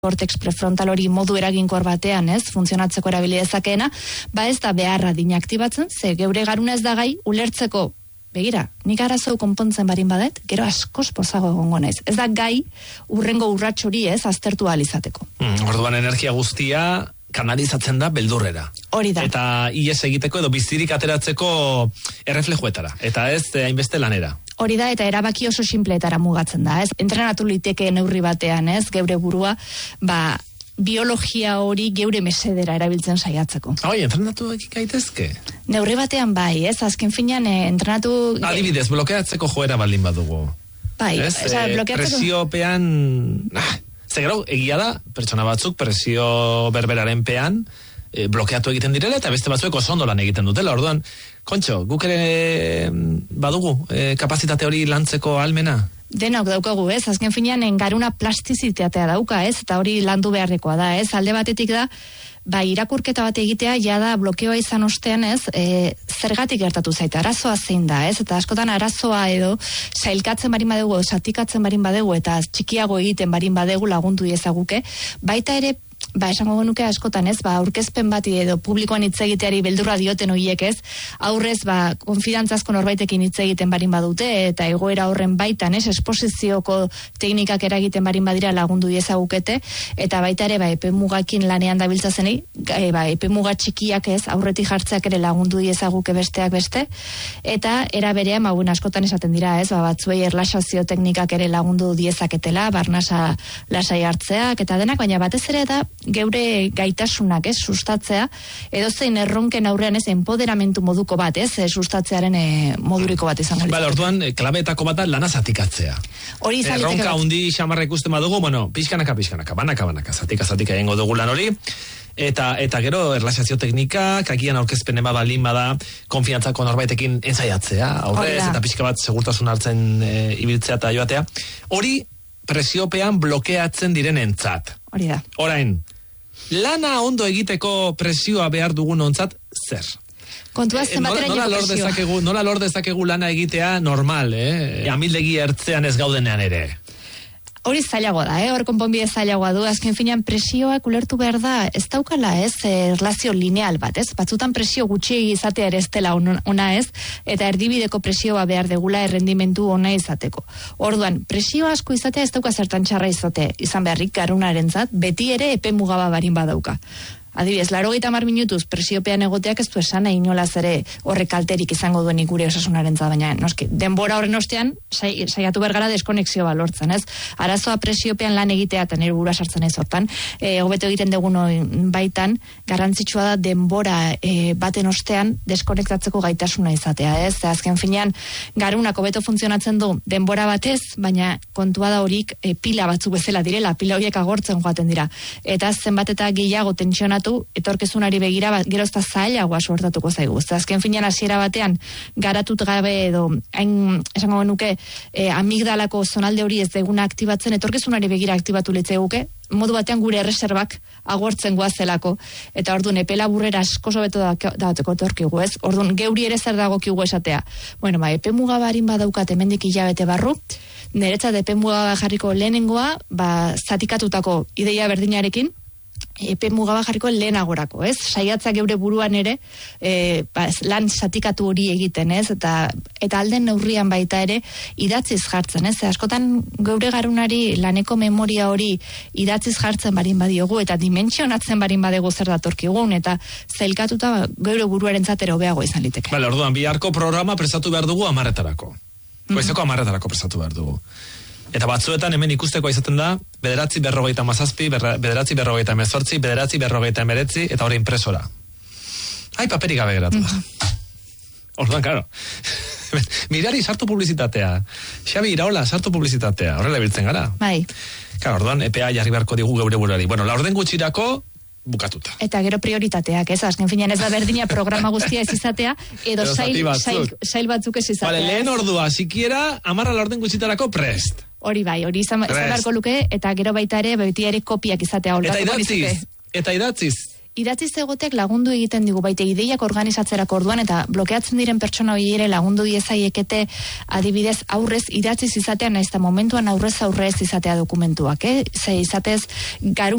kortex prefrontal hori modu eraginkor batean, funtzionatzeko erabili dezakeena, ez da beharra dina aktibatzen, ze geure garuna ez da gai ulertzeko, begira, nik arazo konpontzen barin badet, gero askoz pozago egongo naiz. Ez da gai urrengo urrats hori aztertu ahal izateko. Orduan energia guztia kanalizatzen da beldurrera. Hori da. Eta ies egiteko edo bizirik ateratzeko erreflejuetara. Eta ez hainbeste lanera. Hori da, eta erabaki oso simpleetara mugatzen da. Entrenatu liteke neurri batean, geure burua, biologia hori geure mesedera erabiltzen saiatzeko. Entrenatu gaitezke? Neurri batean azken finean entrenatu... Adibidez, blokeatzeko joera baldin badugu. Blokeatzeko... Presiopean... Zegero, egia da, pertsona batzuk presio berberaren pean blokeatu egiten direla, eta beste batzuek oso ondo lan egiten dutela. Orduan, Kontxo, guk ere badugu kapazitate hori lantzeko almena? Denok daukagu, azken finean garuna plastizitatea dauka, eta hori landu beharrekoa da, alde batetik da, irakurketa bat egitea jada blokeoa izan ostean zergatik gertatu zaita, arazoa zein da, eta askotan arazoa edo sailkatzen barin badegu, satikatzen barin badegu, eta txikiago egiten barin badegu lagundu diezaguke, baita ere esango genuke askotan aurkezpen bati edo publikoan hitz egiteari beldurra dioten horiek aurrez konfidantzazko norbaitekin hitz egiten barin badute eta egoera horren baitan esposizioko teknikak eragiten barin badira lagundu diezagukete eta baita ere epemugakin lanean dabiltzazenei epemuga txikiak aurretik jartzeak ere lagundu diezaguke besteak beste eta era berean askotan esaten dira batzuei erlaxazio teknikak ere lagundu diezaketela barnasa lasai hartzeak eta denak baina batez ere da geure gaitasunak sustatzea edozein erronken aurrean empoderamentu moduko bat sustatzearen moduriko bat izango litzateke. Orduan klabeetako bat da lana zatikatzea. Hori izan liteke. Erronka hundi xamarra ikusten badugu, pixkanaka, banaka, zatika egingo dugu lan hori. Eta gero erlaxazio teknikak, agian aurkezpen balin bada konfiantzako norbaitekin ensaiatzea, aurrez eta pixka bat segurtasun hartzen ibiltzea eta joatea. Hori presiopean blokeatzen direnentzat. Hori da. Orain, lana ondo egiteko presioa behar dugun ontzat, zer? Kontua zenbaterainoko presioa. Nola lor dezakegu lana egitea normal, amildegi ertzean ez gaudenean ere? Hori zailagoa da, hor konponbide zailagoa du, azken finean presioak ulertu behar da, ez daukala relazio lineal bat, batzutan presio gutxiegi izatea ere ez dela ona eta erdibideko presioa behar degula errendimendu ona izateko. Orduan, presio asko izatea ez dauka zertan txarra izan beharrik garunarentzat, beti ere epe mugaba barin badauka. Adibidez, 80 minutuz presiopean egoteak ez du esan inolaz ere horrek kalterik izango duen gure osasunarentza, baina noski, denbora horren ostean saiatu bergara deskonexio balortzen, Arazoa presiopean lan egitea eta nire burua sartzen ez hortan, hobeto egiten dugun baitan, garrantzitsua da denbora baten ostean deskonektatzeko gaitasuna izatea, Azken finean, garunak hobeto funtzionatzen du denbora batez, baina kontua da horik pila batzuk bezala direla, pila horiek agortzen joaten dira. Eta zenbat eta gehiago tentsionatu etorkezunari begira gerozta zailagoa suertatuko zaigu. Azken finean hasiera batean garatut gabe edo hain esango genuke amigdalako zonalde hori ez deguna aktibatzen etorkezunari begira aktibatu litzeguke, modu batean gure erreserbak agortzen goazelako eta orduan epe laburrera asko hobeto dauteko etorkigu, Orduan geuri ere zer dagokigu esatea. Epe muga barin badaukat hemendik hilabete barru, niretzat epe muga jarriko lehenengoa, zatikatutako ideia berdinarekin epe mugaba jarriko lehenagorako, Saiatza geure buruan ere lan zatikatu hori egiten, eta alden neurrian baita ere idatziz jartzen, Askotan geure garunari laneko memoria hori idatziz jartzen barin badiogu eta dimentsionatzen barin badegu zer datorkigun eta zailkatuta geure buruaren zatero beago izan liteke. Orduan, biharko programa prestatu behar dugu 10:00. Goizeko 10:00 prestatu behar dugu. Eta batzuetan hemen ikusteko izaten da 9:47, 9:48, 9:49, eta hori impresora. Paperik gabe geratu da. Orduan, karo. Mirari sartu publizitatea. Xabi Iraola sartu publizitatea. Horrela biltzen gara. Bai. Karo, orduan, EPA jarri beharko digu geure burari. Laurden gutxirako bukatuta. Eta gero prioritateak, azken finean ez da berdina programa guztia ez izatea, edo sail batzuk ez izatea. Lehen ordua, sikiera, 10 laurden gutxitarako prest. Hori bai, hori izan beharko luke, eta gero baita ere, beti ere kopiak izatea. Eta idatziz. idatziz egotek lagundu egiten digu baita ideiak organizatzerako orduan eta blokeatzen diren pertsona hori ere lagundu diezaiekete adibidez aurrez idatziz izatea nahiz eta momentuan aurrez izatea dokumentuak, Ze izatez